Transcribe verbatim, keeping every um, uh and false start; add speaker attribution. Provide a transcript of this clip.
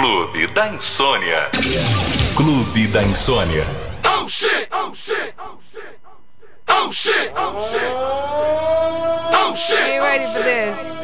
Speaker 1: Clube da Insônia. Clube da Insônia.
Speaker 2: Oh shit! Oh shit! Oh shit! Oh shit! Oh shit! Oh shit!
Speaker 3: Are you ready for this?